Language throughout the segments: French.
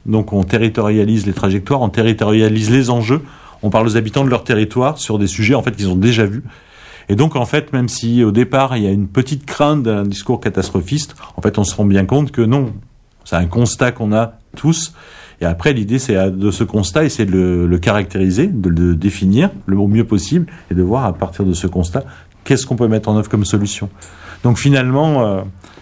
Donc on territorialise les trajectoires, on territorialise les enjeux, on parle aux habitants de leur territoire sur des sujets en fait qu'ils ont déjà vus. Et donc, en fait, même si au départ, il y a une petite crainte d'un discours catastrophiste, en fait, on se rend bien compte que non. C'est un constat qu'on a tous. Et après, l'idée, c'est de ce constat, essayer de le caractériser, de le définir le mieux possible et de voir à partir de ce constat, qu'est-ce qu'on peut mettre en œuvre comme solution. Donc, finalement,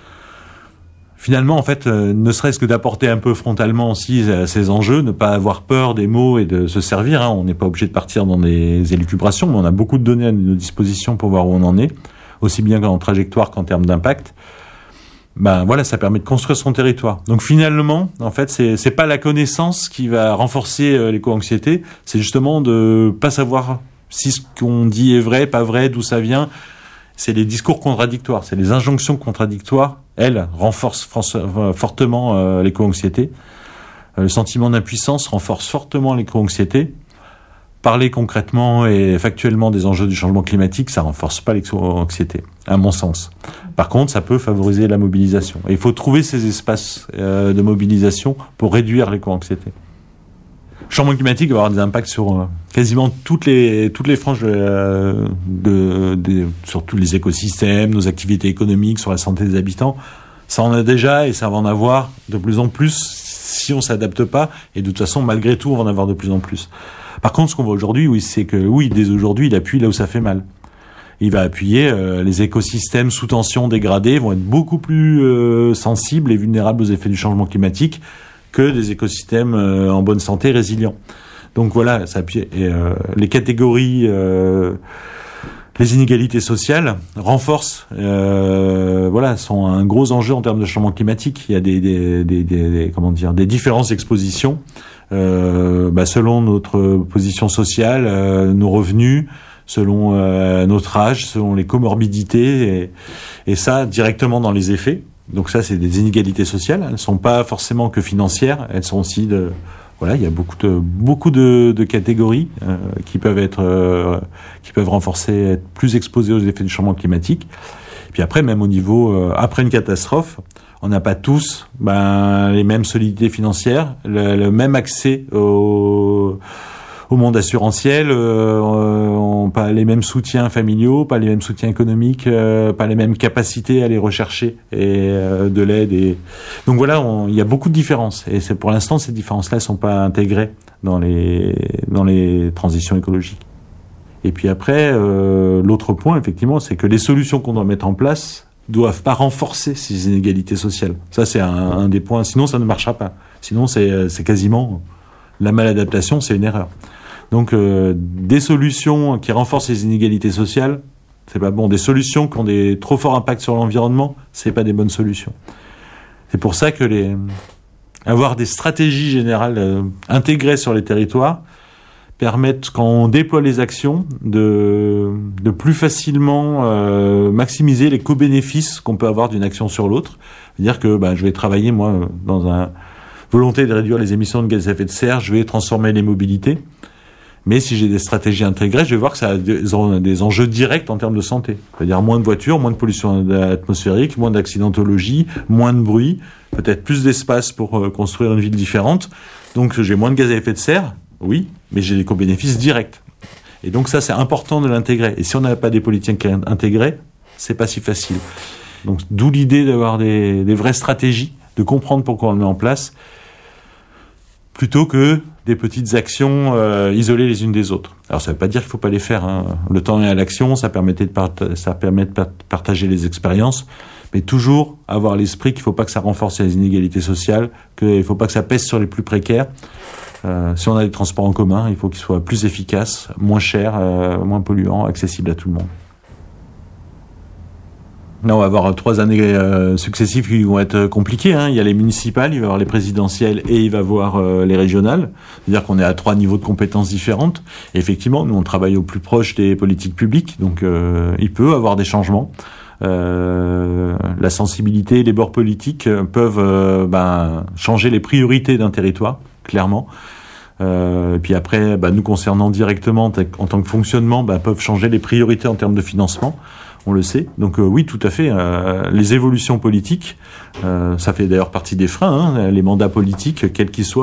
en fait, ne serait-ce que d'apporter un peu frontalement aussi à ces enjeux, ne pas avoir peur des mots et de se servir. Hein. On n'est pas obligé de partir dans des élucubrations, mais on a beaucoup de données à nos dispositions pour voir où on en est, aussi bien en trajectoire qu'en termes d'impact. Ben voilà, ça permet de construire son territoire. Donc finalement, en fait, c'est pas la connaissance qui va renforcer l'éco-anxiété, c'est justement de pas savoir si ce qu'on dit est vrai, pas vrai, d'où ça vient. C'est les discours contradictoires, c'est les injonctions contradictoires. Elles renforcent fortement l'éco-anxiété. Le sentiment d'impuissance renforce fortement l'éco-anxiété. Parler concrètement et factuellement des enjeux du changement climatique, ça renforce pas l'éco-anxiété, à mon sens. Par contre, ça peut favoriser la mobilisation. Et il faut trouver ces espaces de mobilisation pour réduire l'éco-anxiété. Le changement climatique va avoir des impacts sur quasiment toutes les franges sur tous les écosystèmes, nos activités économiques, sur la santé des habitants. Ça en a déjà et ça va en avoir de plus en plus si on s'adapte pas. Et de toute façon, malgré tout, on va en avoir de plus en plus. Par contre, ce qu'on voit aujourd'hui, c'est que dès aujourd'hui, il appuie là où ça fait mal. Il va appuyer les écosystèmes sous tension dégradés vont être beaucoup plus sensibles et vulnérables aux effets du changement climatique que des écosystèmes en bonne santé résilients. Donc voilà, ça appuie. Et les catégories, les inégalités sociales renforcent, sont un gros enjeu en termes de changement climatique. Il y a des différences d'exposition selon notre position sociale, nos revenus, selon notre âge, selon les comorbidités, et ça directement dans les effets. Donc ça, c'est des inégalités sociales. Elles ne sont pas forcément que financières. Elles sont aussi il y a beaucoup de catégories qui peuvent renforcer, être plus exposées aux effets du changement climatique. Et puis après, même au niveau après une catastrophe, on n'a pas tous les mêmes solidités financières, le même accès au monde assurantiel, pas les mêmes soutiens familiaux, pas les mêmes soutiens économiques, pas les mêmes capacités à aller rechercher de l'aide. Et donc voilà, il y a beaucoup de différences. Et pour l'instant, ces différences-là ne sont pas intégrées dans les transitions écologiques. Et puis après, l'autre point, effectivement, c'est que les solutions qu'on doit mettre en place doivent pas renforcer ces inégalités sociales. Ça, c'est un des points. Sinon, ça ne marchera pas. Sinon, c'est quasiment la maladaptation, c'est une erreur. Donc, des solutions qui renforcent les inégalités sociales, c'est pas bon. Des solutions qui ont des trop forts impacts sur l'environnement, c'est pas des bonnes solutions. C'est pour ça que avoir des stratégies générales intégrées sur les territoires permettent, quand on déploie les actions, de plus facilement maximiser les co-bénéfices qu'on peut avoir d'une action sur l'autre. C'est-à-dire que je vais travailler, moi, dans une volonté de réduire les émissions de gaz à effet de serre, je vais transformer les mobilités. Mais si j'ai des stratégies intégrées, je vais voir que ça a des enjeux directs en termes de santé. C'est-à-dire moins de voitures, moins de pollution atmosphérique, moins d'accidentologie, moins de bruit, peut-être plus d'espace pour construire une ville différente. Donc j'ai moins de gaz à effet de serre, oui, mais j'ai des co-bénéfices directs. Et donc ça, c'est important de l'intégrer. Et si on n'a pas des politiques intégrées, c'est pas si facile. Donc d'où l'idée d'avoir des vraies stratégies, de comprendre pourquoi on le met en place, plutôt que des petites actions isolées les unes des autres. Alors ça ne veut pas dire qu'il ne faut pas les faire. Hein. Le temps est à l'action, ça permet de partager les expériences, mais toujours avoir l'esprit qu'il ne faut pas que ça renforce les inégalités sociales, qu'il ne faut pas que ça pèse sur les plus précaires. Si on a des transports en commun, il faut qu'ils soient plus efficaces, moins chers, moins polluants, accessibles à tout le monde. Là, on va avoir 3 années successives qui vont être compliquées. Hein. Il y a les municipales, il va y avoir les présidentielles et il va y avoir les régionales. C'est-à-dire qu'on est à 3 niveaux de compétences différentes. Et effectivement, nous, on travaille au plus proche des politiques publiques. Donc, il peut y avoir des changements. La sensibilité et les bords politiques peuvent changer les priorités d'un territoire, clairement. Et puis après, nous concernant directement en tant que fonctionnement, peuvent changer les priorités en termes de financement. On le sait. Donc oui, tout à fait. Les évolutions politiques, ça fait d'ailleurs partie des freins. Les mandats politiques, quels qu'ils soient,